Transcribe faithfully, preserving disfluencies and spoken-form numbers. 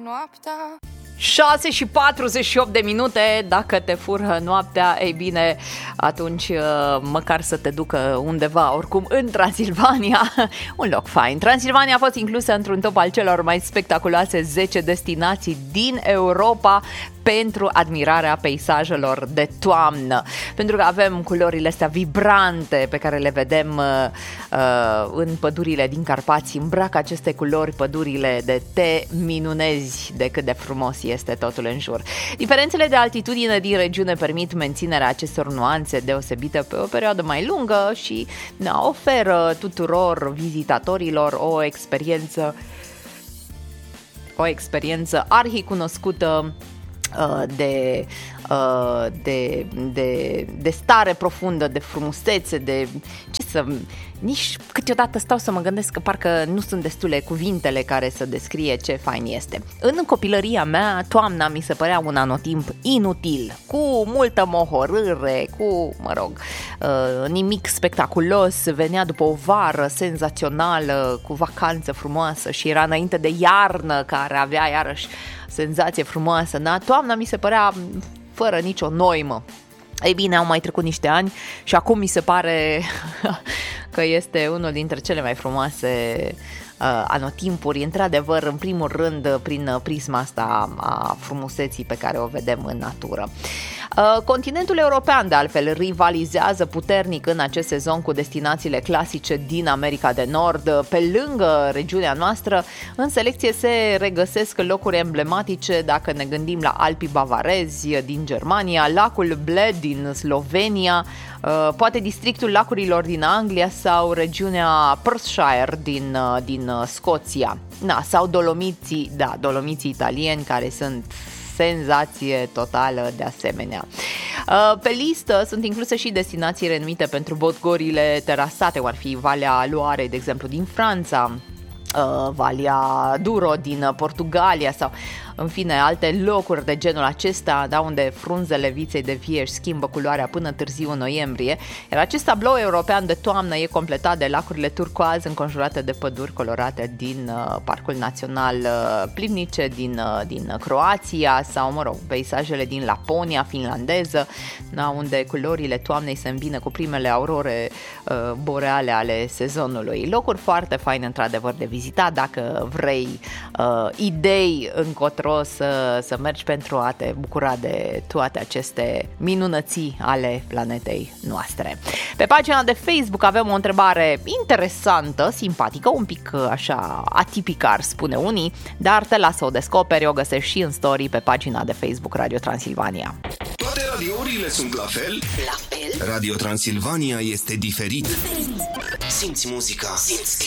noaptea. șase și patruzeci și opt de minute. Dacă te fură noaptea, ei bine, atunci măcar să te ducă undeva, oricum în Transilvania, un loc fain. Transilvania a fost inclusă într-un top al celor mai spectaculoase zece destinații din Europa pentru admirarea peisajelor de toamnă, pentru că avem culorile astea vibrante pe care le vedem uh, în pădurile din Carpați. Îmbracă aceste culori pădurile de te minunezi de cât de frumos este totul în jur. Diferențele de altitudine din regiune permit menținerea acestor nuanțe deosebite pe o perioadă mai lungă și ne oferă tuturor vizitatorilor o experiență o experiență arhicunoscută De, de, de, de stare profundă, de frumusețe, de ce să... Nici câteodată stau să mă gândesc că parcă nu sunt destule cuvintele care să descrie ce fain este. În copilăria mea, toamna mi se părea un anotimp inutil, cu multă mohorâre, cu, mă rog, nimic spectaculos, venea după o vară senzațională, cu vacanță frumoasă și era înainte de iarnă, care avea iarăși senzație frumoasă. Da? Toamna mi se părea fără nicio noimă. Ei bine, au mai trecut niște ani și acum mi se pare că este unul dintre cele mai frumoase uh, anotimpuri, într-adevăr, în primul rând, prin prisma asta a frumuseții pe care o vedem în natură. Uh, continentul european, de altfel, rivalizează puternic în acest sezon cu destinațiile clasice din America de Nord. Pe lângă regiunea noastră, în selecție se regăsesc locuri emblematice, dacă ne gândim la Alpii bavarezi din Germania, lacul Bled din Slovenia, uh, poate districtul lacurilor din Anglia sau regiunea Perthshire din, uh, din Scoția. Na, sau Dolomiții, da, Dolomiții italieni, care sunt senzație totală de asemenea. Pe listă sunt incluse și destinații renumite pentru botgorile terasate, cum ar fi Valea Loarei, de exemplu, din Franța, Valea Douro din Portugalia sau, în fine, alte locuri de genul acesta, da, unde frunzele viței de vie își schimbă culoarea până târziu în noiembrie, iar acest tablou european de toamnă e completat de lacurile turcoaz înconjurate de păduri colorate din uh, Parcul Național uh, Plivnice din, uh, din Croația sau, mă rog, peisajele din Laponia finlandeză, da, unde culorile toamnei se îmbină cu primele aurore uh, boreale ale sezonului. Locuri foarte faine, într-adevăr, de vizitat dacă vrei uh, idei încotro să, să mergi pentru a te bucura de toate aceste minunății ale planetei noastre. Pe pagina de Facebook avem o întrebare interesantă, simpatică, un pic așa atipică, ar spune unii, dar te las să o descoperi, o găsești și în story pe pagina de Facebook Radio Transilvania. Toate radiourile sunt la fel? La fel? Radio Transilvania este diferit. Simți muzica. Simți